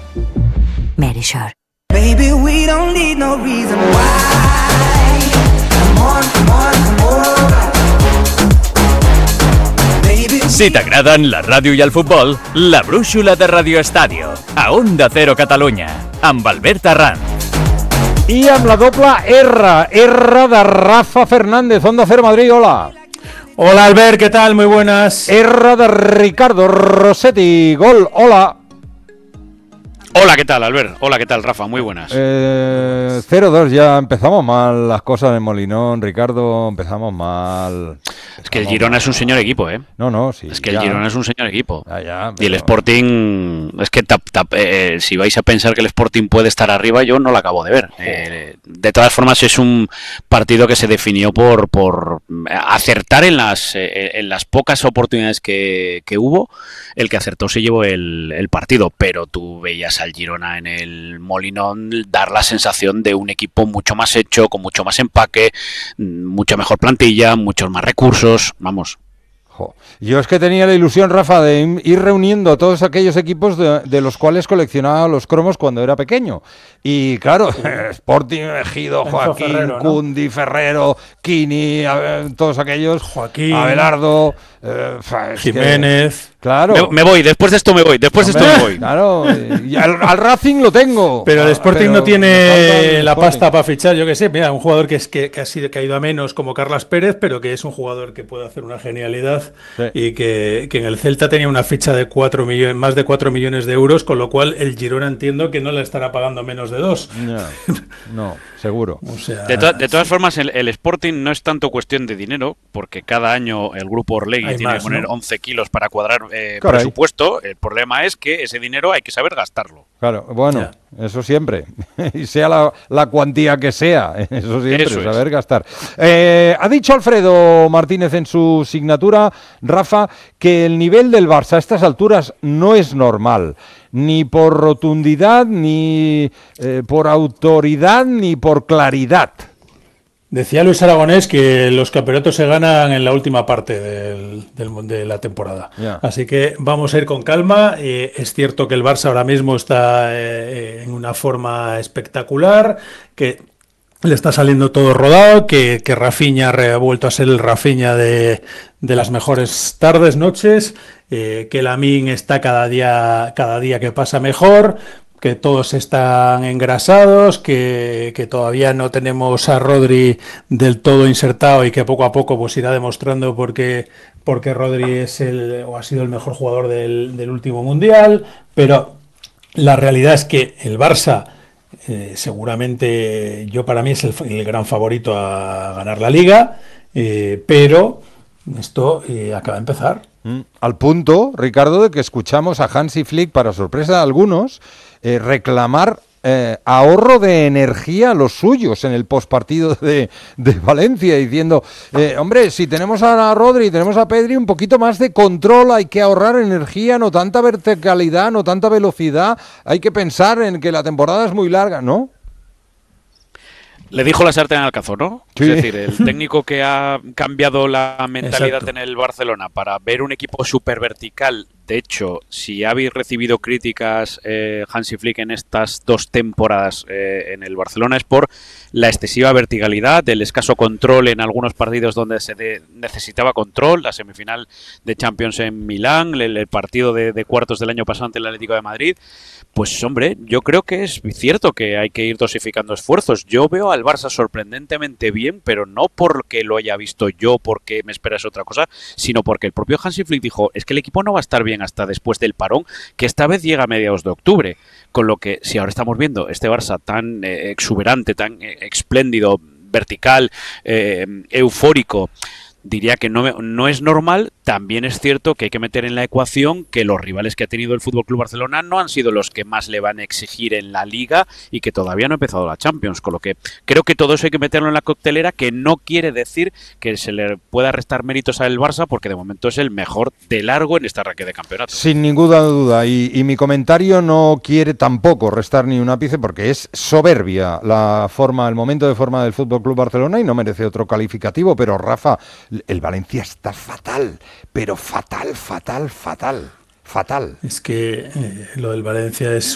Medisure. Baby, we don't need no reason why. Come on, come on, come on. Baby, Si t'agraden la ràdio i el futbol, la brúixola de Radio Estadio, a Onda Cero Catalunya, amb Albert Arranz. I amb la doble R de Rafa Fernández, Onda Cero Madrid, hola. Hola Albert, ¿qué tal? Muy buenas. R de Ricardo Rossetti, gol, hola. Hola, ¿qué tal, Albert? Hola, ¿qué tal, Rafa? Muy buenas. 0-2, ya empezamos mal las cosas en Molinón, Ricardo, empezamos mal. Es que el Girona es un señor equipo, ¿eh? No, sí. Es que el Girona es un señor equipo. Ya, Y el Sporting, es que si vais a pensar que el Sporting puede estar arriba, yo no lo acabo de ver. De todas formas, es un partido que se definió por acertar en las pocas oportunidades que hubo. El que acertó se llevó el partido, pero tú veías al Girona en el Molinón dar la sensación de un equipo mucho más hecho, con mucho más empaque, mucha mejor plantilla, muchos más recursos, vamos. Yo es que tenía la ilusión, Rafa, de ir reuniendo a todos aquellos equipos de los cuales coleccionaba los cromos cuando era pequeño. Y claro, Sporting, Ejido, Joaquín, Ferrero, ¿no? Cundi, Ferrero, Quini, todos aquellos, Joaquín, Abelardo, Jiménez. Claro. Me voy, después de esto me voy. Claro, y al Racing lo tengo. Pero el Sporting Pero no tiene el la Sporting. pasta para fichar, yo qué sé. Mira, un jugador que ha ido a menos como Carlas Pérez, pero que es un jugador que puede hacer una genialidad. Sí. Y que en el Celta tenía una ficha de más de 4 millones de euros, con lo cual el Girona entiendo que no le estará pagando menos de 2. No, seguro. O sea, De todas formas, el Sporting no es tanto cuestión de dinero, porque cada año el grupo Orlegui Hay tiene más, que poner ¿no? 11 kilos para cuadrar Caray. presupuesto. El problema es que ese dinero hay que saber gastarlo. Claro, bueno, eso siempre, y sea la cuantía que sea, eso siempre, Eso es. saber gastar. Ha dicho Alfredo Martínez en su signatura, Rafa, que el nivel del Barça a estas alturas no es normal, ni por rotundidad, ni por autoridad, ni por claridad. decía Luis Aragonés que los campeonatos se ganan en la última parte de la temporada. Ya. Así que vamos a ir con calma. Es cierto que el Barça ahora mismo está en una forma espectacular, que le está saliendo todo rodado, que Rafinha ha vuelto a ser el Rafinha de las mejores tardes, noches, que Lamine está cada día que pasa mejor, que todos están engrasados, que todavía no tenemos a Rodri del todo insertado y que poco a poco pues irá demostrando porque Rodri ha sido el mejor jugador del último mundial, pero la realidad es que el Barça seguramente para mí es el gran favorito a ganar la Liga, pero esto acaba de empezar. Al punto, Ricardo, de que escuchamos a Hansi Flick, para sorpresa de algunos, reclamar ahorro de energía a los suyos en el postpartido de Valencia, diciendo, hombre, si tenemos a Rodri y tenemos a Pedri, un poquito más de control, hay que ahorrar energía, no tanta verticalidad, no tanta velocidad, hay que pensar en que la temporada es muy larga, ¿no? Le dijo la sartén al cazo, ¿no? Sí. Es decir, el técnico que ha cambiado la mentalidad Exacto. en el Barcelona para ver un equipo súper vertical. De hecho, si habéis recibido críticas Hansi Flick en estas 2 temporadas en el Barcelona es por la excesiva verticalidad, el escaso control en algunos partidos donde se necesitaba control, la semifinal de Champions en Milán, el partido de cuartos del año pasado ante el Atlético de Madrid. Pues hombre, yo creo que es cierto que hay que ir dosificando esfuerzos. Yo veo al Barça sorprendentemente bien, pero no porque lo haya visto yo, porque me esperas otra cosa, sino porque el propio Hansi Flick dijo, es que el equipo no va a estar bien hasta después del parón, que esta vez llega a mediados de octubre. Con lo que, si ahora estamos viendo este Barça tan exuberante, tan espléndido, vertical, eufórico, diría que no es normal. También es cierto que hay que meter en la ecuación que los rivales que ha tenido el FC Barcelona no han sido los que más le van a exigir en la Liga y que todavía no ha empezado la Champions, con lo que creo que todo eso hay que meterlo en la coctelera, que no quiere decir que se le pueda restar méritos al Barça, porque de momento es el mejor de largo en este arranque de campeonato. Sin ninguna duda, y mi comentario no quiere tampoco restar ni un ápice, porque es soberbia el momento de forma del FC Barcelona y no merece otro calificativo, pero Rafa, el Valencia está fatal, pero fatal. Es que lo del Valencia es